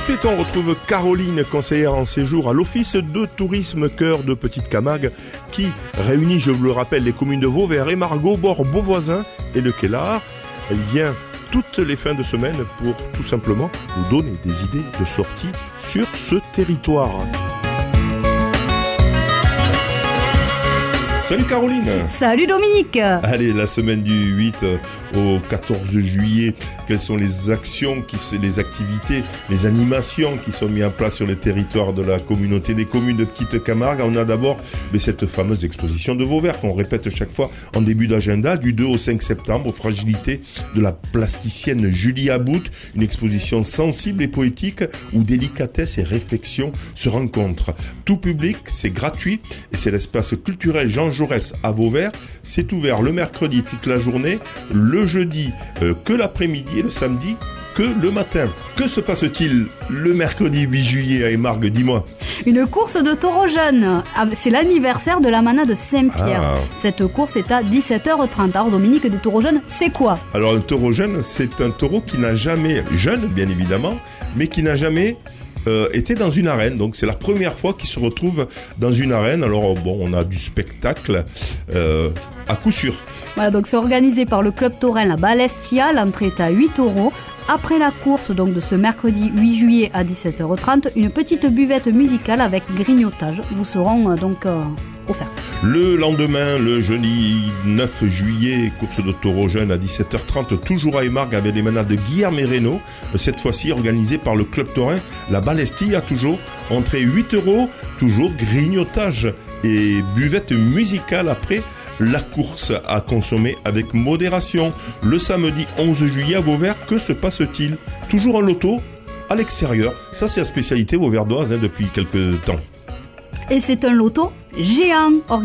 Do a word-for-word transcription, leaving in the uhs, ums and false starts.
suite, on retrouve Caroline, conseillère en séjour à l'Office de tourisme Cœur de Petite Camargue, qui réunit, je vous le rappelle, les communes de Vauvert et Margaux, Bord, Beauvoisin et Le Quélard. Elle vient toutes les fins de semaine pour tout simplement nous donner des idées de sortie sur ce territoire. Salut Caroline. Salut Dominique. Allez, la semaine du huit au quatorze juillet, quelles sont les actions, qui, les activités, les animations qui sont mises en place sur le territoire de la communauté des communes de Petite Camargue? On a d'abord mais cette fameuse exposition de Vauvert qu'on répète chaque fois en début d'agenda, du deux au cinq septembre, Fragilité de la plasticienne Julie About, une exposition sensible et poétique où délicatesse et réflexion se rencontrent. Tout public, c'est gratuit et c'est l'espace culturel Jean Jaurès à Vauvert. C'est ouvert le mercredi toute la journée, le jeudi euh, que l'après-midi et le samedi que le matin. Que se passe-t-il le mercredi huit juillet à Aimargues? Dis-moi. Une course de taureaux jeunes. C'est l'anniversaire de la manade de Saint-Pierre. Ah. Cette course est à dix-sept heures trente. Alors Dominique, des taureaux jeunes, c'est quoi? Alors un taureau jeune, c'est un taureau qui n'a jamais, jeune bien évidemment, mais qui n'a jamais Euh, était dans une arène, donc c'est la première fois qu'il se retrouve dans une arène. Alors bon, on a du spectacle euh, à coup sûr. Voilà, donc c'est organisé par le club taurin La Balestia. L'entrée est à huit euros. Après la course donc de ce mercredi huit juillet à dix-sept heures trente, une petite buvette musicale avec grignotage vous seront euh, donc euh, offerts. Le lendemain, le jeudi neuf juillet, course de taureaux jeunes à dix-sept heures trente, toujours à Aimargues avec les manades de Guillerme et Reynaud, cette fois-ci organisée par le club taurin La Balestia, toujours entrée huit euros, toujours grignotage et buvette musicale après la course à consommer avec modération. Le samedi onze juillet à Vauvert, que se passe-t-il? Toujours en loto à l'extérieur, ça c'est la spécialité vauverdoise hein, depuis quelques temps. Et c'est un loto géant